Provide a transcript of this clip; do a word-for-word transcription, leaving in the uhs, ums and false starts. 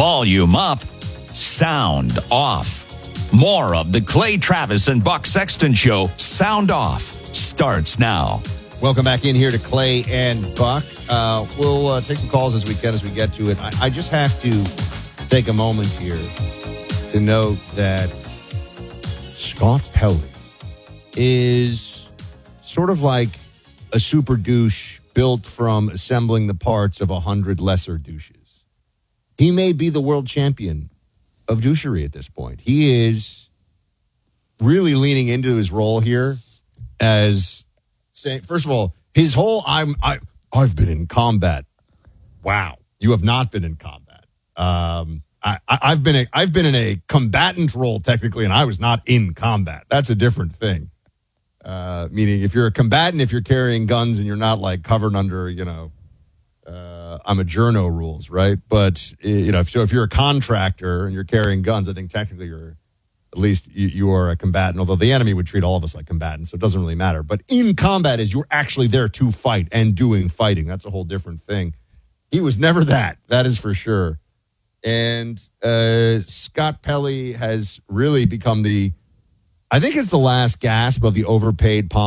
Volume up, sound off. More of the Clay Travis and Buck Sexton Show, Sound Off, starts now. Welcome back in here to Clay and Buck. Uh, we'll uh, take some calls as we can as we get to it. I, I just have to take a moment here to note that Scott Pelley is sort of like a super douche built from assembling the parts of a hundred lesser douches. He may be the world champion of douchery at this point. He is really leaning into his role here as saying, first of all, his whole I'm I I've been in combat. Wow, you have not been in combat. Um, I, I I've been a, I've been in a combatant role technically, and I was not in combat. That's a different thing. Uh, meaning, if you're a combatant, if you're carrying guns and you're not like covered under, you know. Uh, I'm a journo rules, right? But, you know, so if you're a contractor and you're carrying guns, I think technically you're, at least you, you are a combatant, although the enemy would treat all of us like combatants, so it doesn't really matter. But in combat is you're actually there to fight and doing fighting. That's a whole different thing. He was never that. That is for sure. And uh, Scott Pelley has really become the, I think it's the last gasp of the overpaid Palm